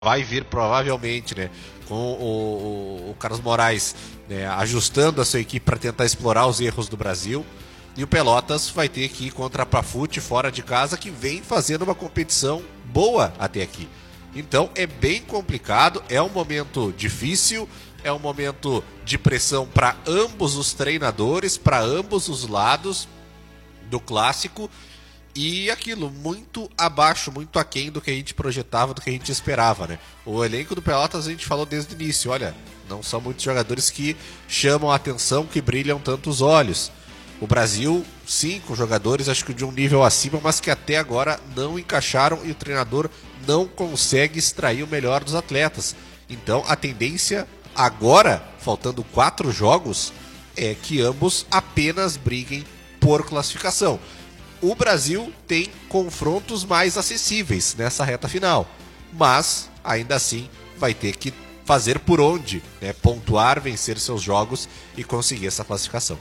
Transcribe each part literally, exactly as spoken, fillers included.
vai vir provavelmente, né, com o, o, o Carlos Moraes, né, ajustando a sua equipe para tentar explorar os erros do Brasil. E o Pelotas vai ter que ir contra a Pafute fora de casa, que vem fazendo uma competição boa até aqui. Então é bem complicado, é um momento difícil, é um momento de pressão para ambos os treinadores, para ambos os lados do clássico. E aquilo, muito abaixo, muito aquém do que a gente projetava, do que a gente esperava, né? O elenco do Pelotas, a gente falou desde o início, olha, não são muitos jogadores que chamam a atenção, que brilham tanto os olhos. O Brasil, cinco jogadores, acho que de um nível acima, mas que até agora não encaixaram e o treinador não consegue extrair o melhor dos atletas. Então a tendência agora, faltando quatro jogos, é que ambos apenas briguem por classificação. O Brasil tem confrontos mais acessíveis nessa reta final, mas ainda assim vai ter que fazer por onde, né, pontuar, vencer seus jogos e conseguir essa classificação.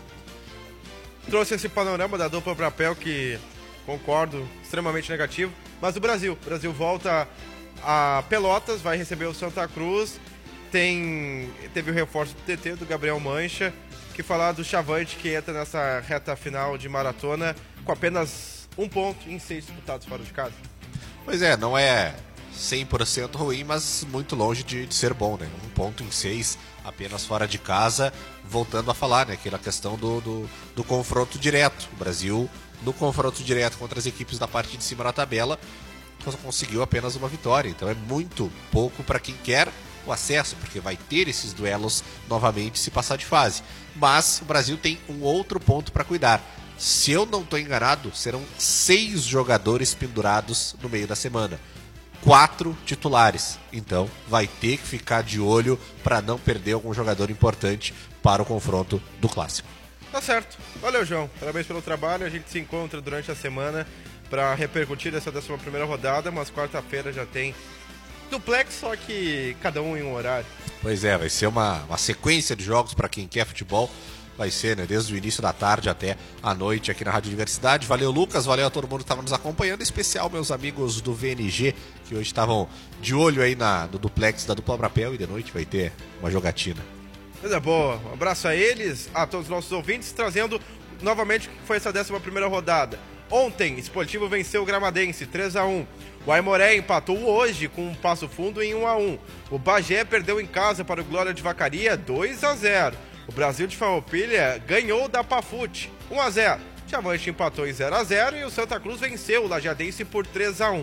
Trouxe esse panorama da dupla Brapel, que concordo, extremamente negativo, mas o Brasil, o Brasil volta a Pelotas, vai receber o Santa Cruz, tem, teve o reforço do T T, do Gabriel Mancha, que falar do Chavante, que entra nessa reta final de maratona com apenas um ponto em seis disputados fora de casa. Pois é, não é cem por cento ruim, mas muito longe de, de ser bom, né? Um ponto em seis apenas fora de casa, voltando a falar, né? Aquela questão do, do, do confronto direto. O Brasil, no confronto direto contra as equipes da parte de cima da tabela, conseguiu apenas uma vitória. Então é muito pouco para quem quer o acesso, porque vai ter esses duelos novamente se passar de fase. Mas o Brasil tem um outro ponto para cuidar. Se eu não estou enganado, serão seis jogadores pendurados no meio da semana. Quatro titulares. Então vai ter que ficar de olho para não perder algum jogador importante para o confronto do Clássico. Tá certo. Valeu, João. Parabéns pelo trabalho. A gente se encontra durante a semana para repercutir essa décima primeira rodada, mas quarta-feira já tem duplex, só que cada um em um horário. Pois é, vai ser uma, uma sequência de jogos para quem quer futebol. Vai ser, né, desde o início da tarde até a noite aqui na Rádio Universidade. Valeu, Lucas, valeu a todo mundo que estava nos acompanhando, em especial meus amigos do V N G, que hoje estavam de olho aí na, no duplex da dupla Brapel, e de noite vai ter uma jogatina. Coisa boa, um abraço a eles, a todos os nossos ouvintes, trazendo novamente o que foi essa décima primeira rodada. Ontem, Esportivo venceu o Gramadense três a um. O Aimoré empatou hoje com um Passo Fundo em um a um. O Bagé perdeu em casa para o Glória de Vacaria dois a zero. O Brasil de Farroupilha ganhou da Pafute um a zero. O Chavante empatou em zero a zero e o Santa Cruz venceu o Lajadense por três a um.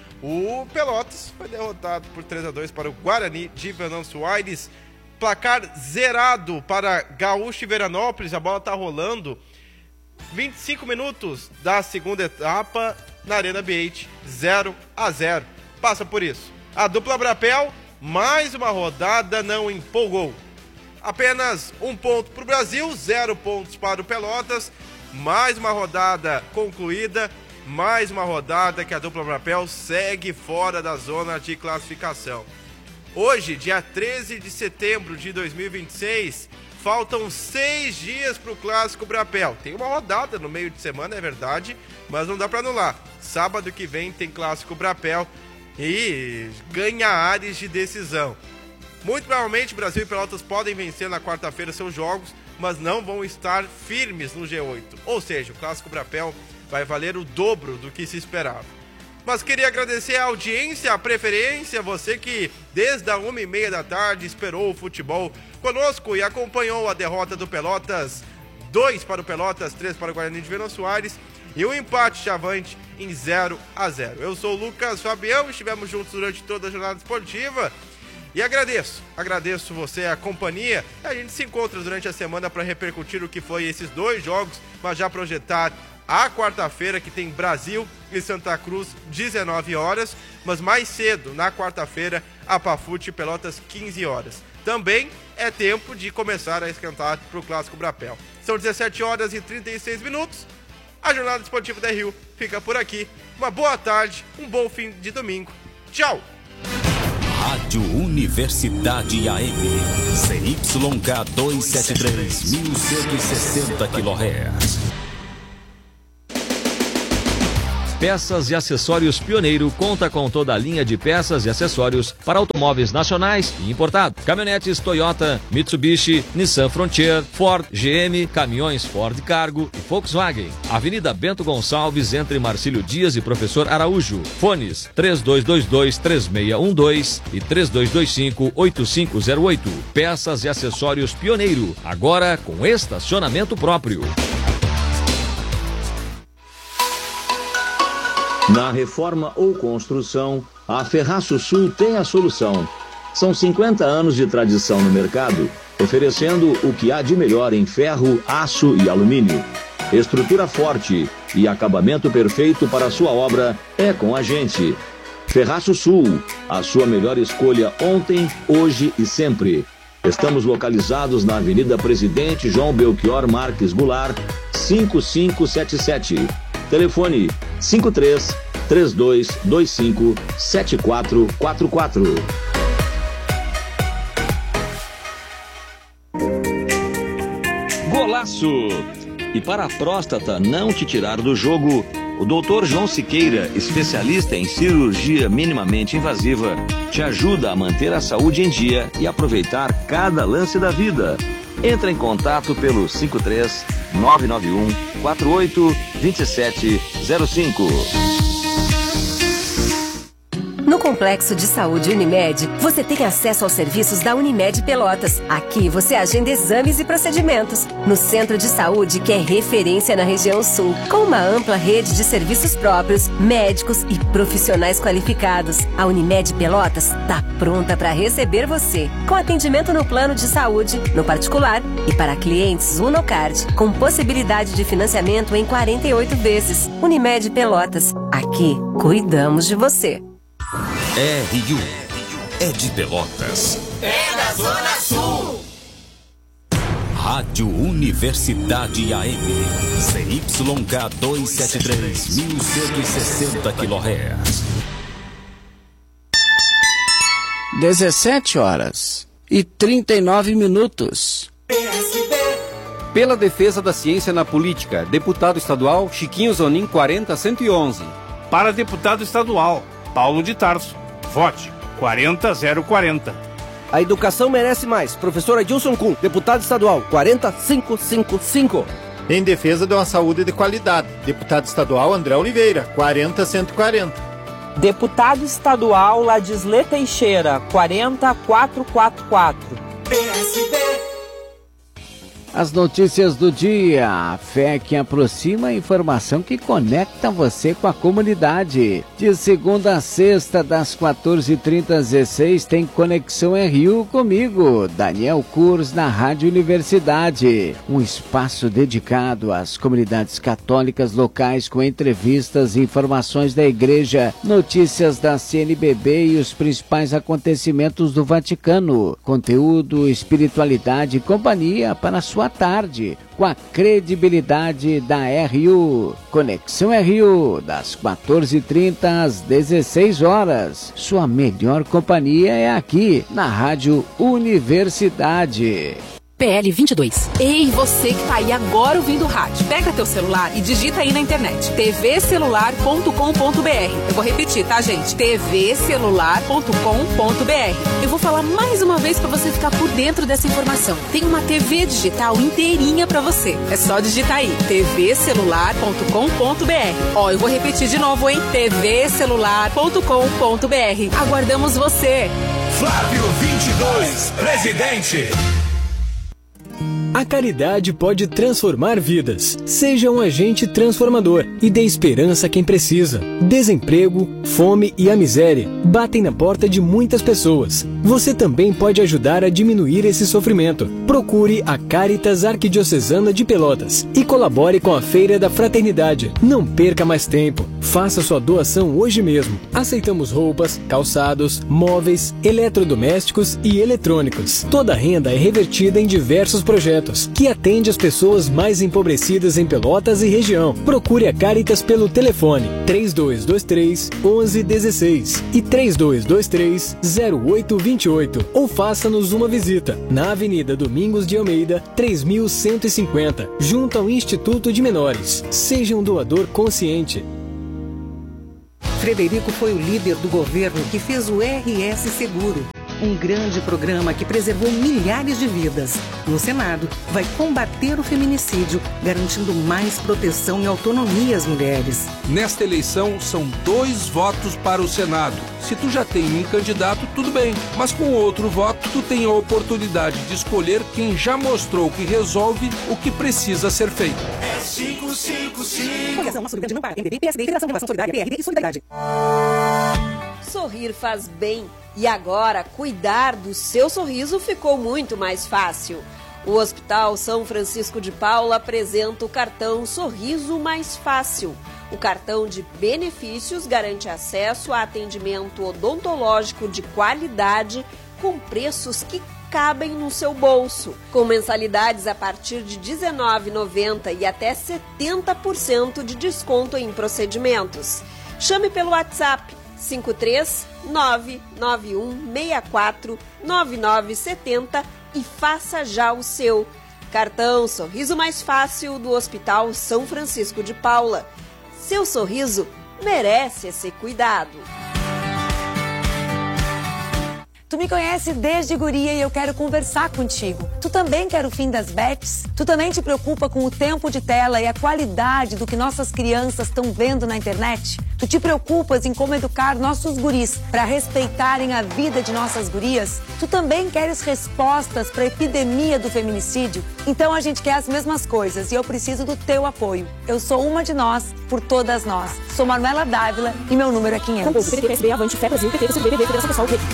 O Pelotas foi derrotado por três a dois para o Guarani de Venâncio Aires. Placar zerado para Gaúcho e Veranópolis, a bola está rolando. vinte e cinco minutos da segunda etapa na Arena B oito, zero a zero. Passa por isso. A dupla Brapel, mais uma rodada, não empolgou. Apenas um ponto para o Brasil, zero pontos para o Pelotas. Mais uma rodada concluída, mais uma rodada que a dupla Brapel segue fora da zona de classificação. Hoje, dia treze de setembro de dois mil e vinte e seis, faltam seis dias para o Clássico Brapel. Tem uma rodada no meio de semana, é verdade, mas não dá para anular. Sábado que vem tem Clássico Brapel e ganha áreas de decisão. Muito provavelmente Brasil e Pelotas podem vencer na quarta-feira seus jogos, mas não vão estar firmes no G oito. Ou seja, o Clássico Brapel vai valer o dobro do que se esperava. Mas queria agradecer a audiência, a preferência, você que desde a uma e meia da tarde esperou o futebol conosco e acompanhou a derrota do Pelotas, dois para o Pelotas, três para o Guarani de Venâncio Aires e o empate Chavante em zero a zero. Eu sou o Lucas Fabião, estivemos juntos durante toda a jornada esportiva e agradeço, agradeço você a companhia. A gente se encontra durante a semana para repercutir o que foi esses dois jogos, mas já projetar a quarta-feira, que tem Brasil e Santa Cruz, dezenove horas, mas mais cedo, na quarta-feira, a Pafute e Pelotas, quinze horas. Também é tempo de começar a esquentar para o Clássico Brapel. São dezessete horas e trinta e seis minutos. A Jornada Esportiva da Rio fica por aqui. Uma boa tarde, um bom fim de domingo. Tchau! Rádio Universidade A M, C Y K duzentos e setenta e três, mil cento e sessenta quilohertz. Peças e Acessórios Pioneiro conta com toda a linha de peças e acessórios para automóveis nacionais e importados. Caminhonetes Toyota, Mitsubishi, Nissan Frontier, Ford, G M, caminhões Ford Cargo e Volkswagen. Avenida Bento Gonçalves, entre Marcílio Dias e Professor Araújo. Fones três dois dois dois, três seis um dois e três dois dois cinco, oito cinco zero oito. Peças e Acessórios Pioneiro, agora com estacionamento próprio. Na reforma ou construção, a Ferraço Sul tem a solução. São cinquenta anos de tradição no mercado, oferecendo o que há de melhor em ferro, aço e alumínio. Estrutura forte e acabamento perfeito para a sua obra é com a gente. Ferraço Sul, a sua melhor escolha ontem, hoje e sempre. Estamos localizados na Avenida Presidente João Belchior Marques Goulart, cinco cinco sete sete. Telefone cinco três, três dois dois cinco, sete quatro quatro quatro. Golaço! E para a próstata não te tirar do jogo, o doutor João Siqueira, especialista em cirurgia minimamente invasiva, te ajuda a manter a saúde em dia e aproveitar cada lance da vida. Entra em contato pelo cinco três, nove nove um, quatro oito, dois sete zero cinco. No Complexo de Saúde Unimed, você tem acesso aos serviços da Unimed Pelotas. Aqui você agenda exames e procedimentos. No Centro de Saúde, que é referência na região sul, com uma ampla rede de serviços próprios, médicos e profissionais qualificados. A Unimed Pelotas está pronta para receber você, com atendimento no plano de saúde, no particular e para clientes Unocard, com possibilidade de financiamento em quarenta e oito vezes. Unimed Pelotas, aqui cuidamos de você. R U é de Pelotas. É da Zona Sul. Rádio Universidade A M. C Y K duzentos e setenta e três, mil cento e sessenta quilohertz. dezessete horas e trinta e nove minutos. Pela defesa da ciência na política, deputado estadual Chiquinho Zonin quarenta cento e onze. Para deputado estadual Paulo de Tarso, vote quarenta zero quarenta. A educação merece mais. Professor Adilson Kuhn, deputado estadual quarenta cinco cinquenta e cinco. Em defesa de uma saúde de qualidade, deputado estadual André Oliveira, quarenta cento e quarenta. Deputado estadual Ladisle Teixeira, quarenta quatrocentos e quarenta e quatro. P S B. As notícias do dia, a fé que aproxima, a informação que conecta você com a comunidade. De segunda a sexta, das quatorze e trinta às dezesseis, tem Conexão R U comigo, Daniel Kurs, na Rádio Universidade. Um espaço dedicado às comunidades católicas locais com entrevistas, informações da igreja, notícias da C N B B e os principais acontecimentos do Vaticano. Conteúdo, espiritualidade e companhia para a sua tarde, com a credibilidade da R U. Conexão R U, das quatorze e trinta às dezesseis horas. Sua melhor companhia é aqui, na Rádio Universidade. P L vinte e dois. Ei, você que tá aí agora ouvindo o rádio, pega teu celular e digita aí na internet t v celular ponto com ponto b r. Eu vou repetir, tá, gente? t v celular ponto com ponto b r. Eu vou falar mais uma vez pra você ficar por dentro dessa informação. Tem uma T V digital inteirinha pra você. É só digitar aí t v celular ponto com ponto b r. Ó, eu vou repetir de novo, hein? t v celular ponto com ponto b r. Aguardamos você. Flávio vinte e dois, presidente. A caridade pode transformar vidas. Seja um agente transformador e dê esperança a quem precisa. Desemprego, fome e a miséria batem na porta de muitas pessoas. Você também pode ajudar a diminuir esse sofrimento. Procure a Caritas Arquidiocesana de Pelotas e colabore com a Feira da Fraternidade. Não perca mais tempo. Faça sua doação hoje mesmo. Aceitamos roupas, calçados, móveis, eletrodomésticos e eletrônicos. Toda a renda é revertida em diversos projetos que atende as pessoas mais empobrecidas em Pelotas e região. Procure a Caritas pelo telefone três dois dois três, onze um seis e três dois dois três, zero oito dois oito ou faça-nos uma visita na Avenida Domingos de Almeida, três mil cento e cinquenta, junto ao Instituto de Menores. Seja um doador consciente. Frederico foi o líder do governo que fez o R S Seguro, um grande programa que preservou milhares de vidas. No Senado, vai combater o feminicídio, garantindo mais proteção e autonomia às mulheres. Nesta eleição, são dois votos para o Senado. Se tu já tem um candidato, tudo bem. Mas com outro voto, tu tem a oportunidade de escolher quem já mostrou que resolve o que precisa ser feito. É cinco cinco cinco. Coligação Nosso Rio Grande não para. M D B, P S D, Federação de Relação Solidária, P R D e Solidariedade. Sorrir faz bem. E agora, cuidar do seu sorriso ficou muito mais fácil. O Hospital São Francisco de Paula apresenta o cartão Sorriso Mais Fácil. O cartão de benefícios garante acesso a atendimento odontológico de qualidade com preços que cabem no seu bolso, com mensalidades a partir de dezenove reais e noventa centavos e até setenta por cento de desconto em procedimentos. Chame pelo WhatsApp cinco três nove nove um seis quatro nove nove sete zero e faça já o seu. Cartão Sorriso Mais Fácil do Hospital São Francisco de Paula. Seu sorriso merece esse cuidado. Tu me conhece desde guria e eu quero conversar contigo. Tu também quer o fim das bets? Tu também te preocupa com o tempo de tela e a qualidade do que nossas crianças estão vendo na internet? Tu te preocupas em como educar nossos guris para respeitarem a vida de nossas gurias? Tu também queres respostas para a epidemia do feminicídio? Então a gente quer as mesmas coisas e eu preciso do teu apoio. Eu sou uma de nós, por todas nós. Sou Manuela Dávila e meu número é quinhentos. P T S B, Avante, Fé Brasil, P T, P C B, Federação Pessoal, Rede.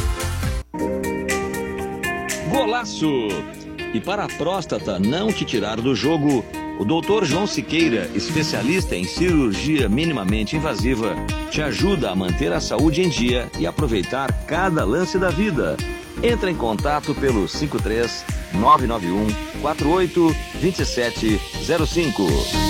Golaço! E para a próstata não te tirar do jogo, o doutor João Siqueira, especialista em cirurgia minimamente invasiva, te ajuda a manter a saúde em dia e aproveitar cada lance da vida. Entra em contato pelo cinco três nove nove um quatro oito dois sete zero cinco.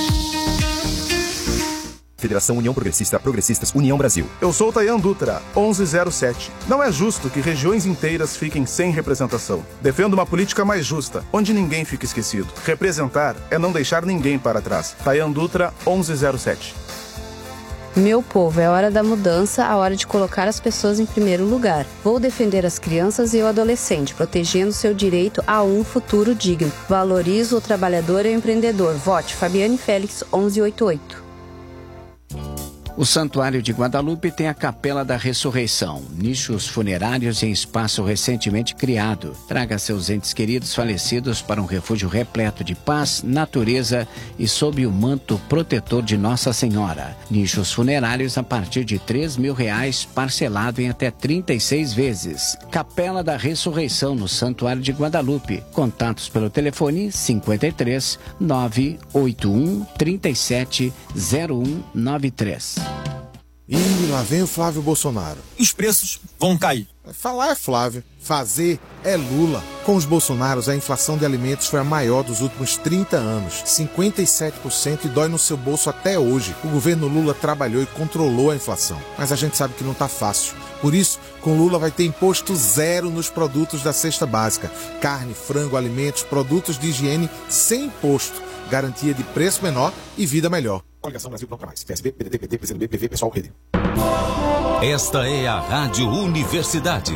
Federação União Progressista Progressistas União Brasil. Eu sou Tayan Dutra, onze zero sete. Não é justo que regiões inteiras fiquem sem representação. Defendo uma política mais justa, onde ninguém fica esquecido. Representar é não deixar ninguém para trás. Tayan Dutra, onze zero sete. Meu povo, é hora da mudança, a hora de colocar as pessoas em primeiro lugar. Vou defender as crianças e o adolescente, protegendo seu direito a um futuro digno. Valorizo o trabalhador e o empreendedor. Vote Fabiane Félix, onze oitenta e oito. O Santuário de Guadalupe tem a Capela da Ressurreição, nichos funerários em espaço recentemente criado. Traga seus entes queridos falecidos para um refúgio repleto de paz, natureza e sob o manto protetor de Nossa Senhora. Nichos funerários a partir de três mil reais, parcelado em até trinta e seis vezes. Capela da Ressurreição no Santuário de Guadalupe. Contatos pelo telefone cinquenta e três nove oito um trinta e sete zero um nove três. Ih, lá vem o Flávio Bolsonaro. Os preços vão cair. Falar é Flávio, fazer é Lula. Com os Bolsonaros, a inflação de alimentos foi a maior dos últimos trinta anos, cinquenta e sete por cento, e dói no seu bolso até hoje. O governo Lula trabalhou e controlou a inflação, mas a gente sabe que não tá fácil. Por isso, com Lula vai ter imposto zero nos produtos da cesta básica. Carne, frango, alimentos, produtos de higiene sem imposto. Garantia de preço menor e vida melhor. Coligação Brasil Nunca Mais. P S B, P D T, P T, P C do B, P V, Pessoal, Rede. Esta é a Rádio Universidade.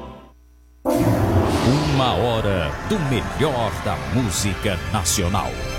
Uma hora do melhor da música nacional.